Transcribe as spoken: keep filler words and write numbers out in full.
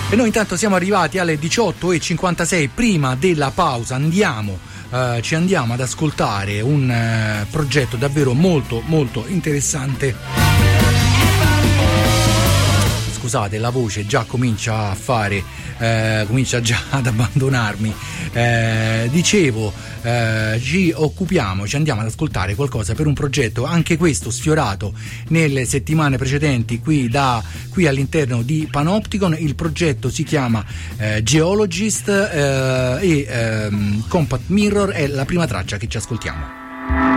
E noi intanto siamo arrivati alle diciotto e cinquantasei. Prima della pausa andiamo, eh, ci andiamo ad ascoltare un eh, progetto davvero molto molto interessante. Scusate, la voce già comincia a fare, eh, comincia già ad abbandonarmi. Eh, dicevo, eh, ci occupiamo, ci andiamo ad ascoltare qualcosa per un progetto, anche questo sfiorato nelle settimane precedenti qui, da, qui all'interno di Panopticon. Il progetto si chiama eh, Geologist eh, e ehm, Compact Mirror è la prima traccia che ci ascoltiamo.